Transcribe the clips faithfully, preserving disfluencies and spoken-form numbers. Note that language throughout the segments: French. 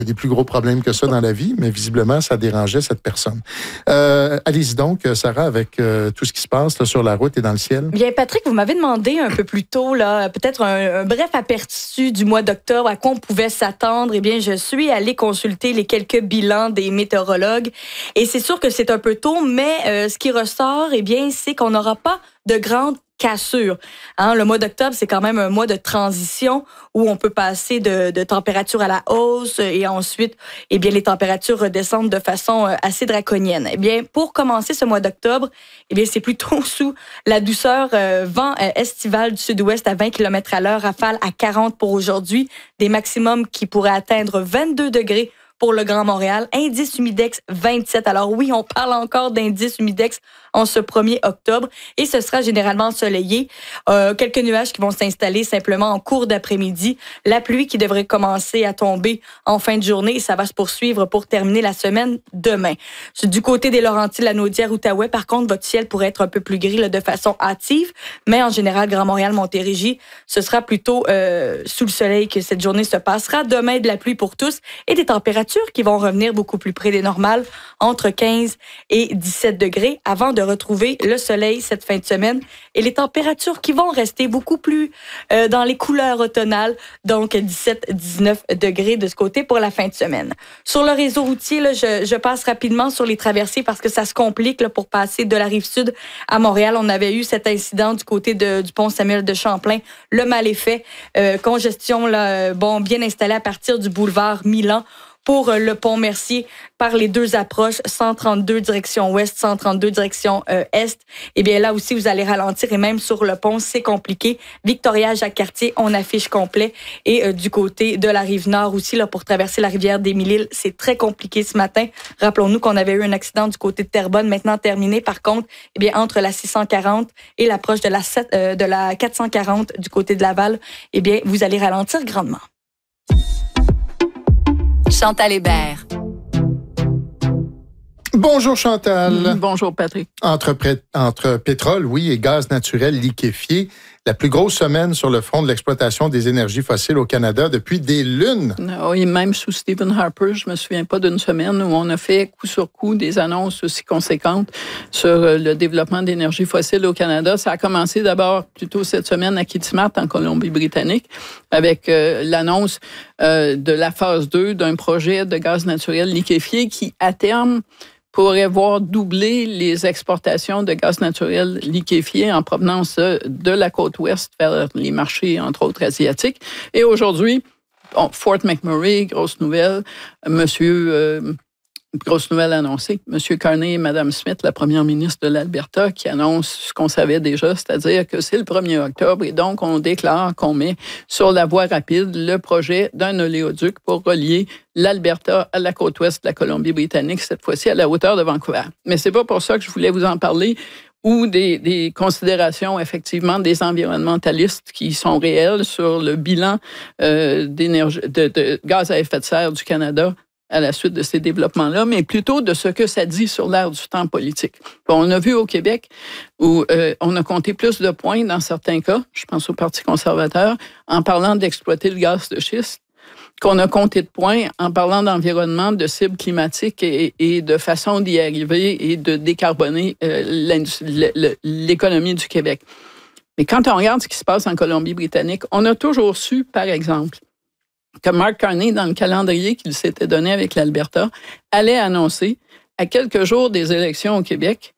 des plus gros problèmes que ça dans la vie, mais visiblement, ça dérangeait cette personne. Euh, allez-y donc, Sarah, avec euh, tout ce qui se passe là, sur la route et dans le ciel. Bien, Patrick, vous m'avez demandé un peu plus tôt, là, peut-être un, un bref aperçu du mois d'octobre, à quoi on pouvait s'attendre. Eh bien, je suis allée consulter les quelques bilans des météorologues et c'est sûr que c'est un peu tôt, mais euh, ce qui ressort, eh bien, c'est qu'on n'aura pas de grandes cassure. Hein, le mois d'octobre, c'est quand même un mois de transition où on peut passer de, de température à la hausse et ensuite, eh bien, les températures redescendent de façon assez draconienne. Eh bien, pour commencer ce mois d'octobre, eh bien, c'est plutôt sous la douceur, euh, vent euh, estival du sud-ouest à vingt kilomètres à l'heure, rafale à quarante pour aujourd'hui, des maximums qui pourraient atteindre vingt-deux degrés pour le Grand Montréal, indice humidex vingt-sept. Alors oui, on parle encore d'indice humidex en ce premier octobre et ce sera généralement ensoleillé. Euh, quelques nuages qui vont s'installer simplement en cours d'après-midi. La pluie qui devrait commencer à tomber en fin de journée et ça va se poursuivre pour terminer la semaine demain. Du côté des Laurentides, la Naudière, Outaouais, par contre, votre ciel pourrait être un peu plus gris là, de façon hâtive, mais en général, Grand Montréal, Montérégie, ce sera plutôt euh, sous le soleil que cette journée se passera. Demain, de la pluie pour tous et des températures qui vont revenir beaucoup plus près des normales, entre quinze et dix-sept degrés, avant de retrouver le soleil cette fin de semaine et les températures qui vont rester beaucoup plus euh, dans les couleurs automnales, donc dix-sept à dix-neuf degrés de ce côté pour la fin de semaine. Sur le réseau routier, là, je, je passe rapidement sur les traversées parce que ça se complique là, pour passer de la Rive-Sud à Montréal. On avait eu cet incident du côté de, du pont Samuel de Champlain. Le mal est fait. Euh, congestion là, bon, bien installée à partir du boulevard Milan pour le pont Mercier par les deux approches, cent trente-deux direction ouest, cent trente-deux direction euh, est. Eh bien là aussi, vous allez ralentir et même sur le pont, c'est compliqué. Victoria, Jacques-Cartier, on affiche complet. Et euh, du côté de la Rive-Nord aussi, là, pour traverser la rivière des Mille-Îles, c'est très compliqué ce matin. Rappelons-nous qu'on avait eu un accident du côté de Terrebonne, maintenant terminé. Par contre, eh bien entre la six cent quarante et l'approche de la, sept, euh, de la quatre cent quarante du côté de Laval, eh bien vous allez ralentir grandement. Chantal Hébert. Bonjour Chantal. Mmh, bonjour Patrick. Entre, entre pétrole, oui, et gaz naturel liquéfié, la plus grosse semaine sur le front de l'exploitation des énergies fossiles au Canada depuis des lunes. Oui, même sous Stephen Harper, je me souviens pas d'une semaine où on a fait coup sur coup des annonces aussi conséquentes sur le développement d'énergie fossile au Canada. Ça a commencé d'abord plutôt cette semaine à Kitimat, en Colombie-Britannique, avec euh, l'annonce euh, de la phase deux d'un projet de gaz naturel liquéfié qui, à terme, pourrait voir doubler les exportations de gaz naturel liquéfié en provenance de la côte ouest vers les marchés, entre autres, asiatiques. Et aujourd'hui, bon, Fort McMurray, grosse nouvelle, monsieur... Euh, Grosse nouvelle annoncée. M. Carney et Mme Smith, la première ministre de l'Alberta, qui annonce ce qu'on savait déjà, c'est-à-dire que c'est le premier octobre et donc on déclare qu'on met sur la voie rapide le projet d'un oléoduc pour relier l'Alberta à la côte ouest de la Colombie-Britannique, cette fois-ci à la hauteur de Vancouver. Mais c'est pas pour ça que je voulais vous en parler ou des, des considérations, effectivement, des environnementalistes qui sont réelles sur le bilan euh, d'énergie, de, de gaz à effet de serre du Canada à la suite de ces développements-là, mais plutôt de ce que ça dit sur l'air du temps politique. Bon, on a vu au Québec où euh, on a compté plus de points dans certains cas, je pense au Parti conservateur, en parlant d'exploiter le gaz de schiste, qu'on a compté de points en parlant d'environnement, de cibles climatiques et, et de façon d'y arriver et de décarboner euh, l'économie du Québec. Mais quand on regarde ce qui se passe en Colombie-Britannique, on a toujours su, par exemple, que Mark Carney, dans le calendrier qu'il s'était donné avec l'Alberta, allait annoncer, à quelques jours des élections au Québec,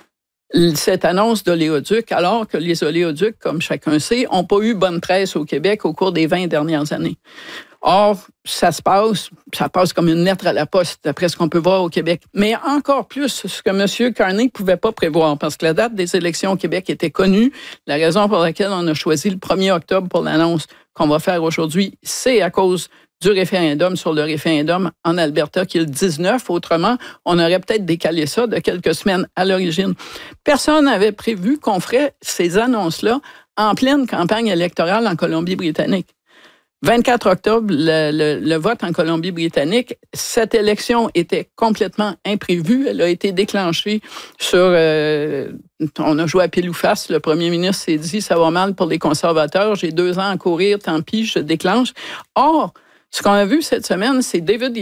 cette annonce d'oléoduc, alors que les oléoducs, comme chacun sait, n'ont pas eu bonne presse au Québec au cours des vingt dernières années. Or, ça se passe, ça passe comme une lettre à la poste, d'après ce qu'on peut voir au Québec. Mais encore plus, ce que M. Carney ne pouvait pas prévoir, parce que la date des élections au Québec était connue. La raison pour laquelle on a choisi le premier octobre pour l'annonce qu'on va faire aujourd'hui, c'est à cause du référendum sur le référendum en Alberta, qui est le dix-neuf. Autrement, on aurait peut-être décalé ça de quelques semaines à l'origine. Personne n'avait prévu qu'on ferait ces annonces-là en pleine campagne électorale en Colombie-Britannique. vingt-quatre octobre, le, le, le vote en Colombie-Britannique, cette élection était complètement imprévue. Elle a été déclenchée sur... Euh, on a joué à pile ou face. Le premier ministre s'est dit, ça va mal pour les conservateurs, j'ai deux ans à courir, tant pis, je déclenche. Or, Ce qu'on a vu cette semaine, c'est David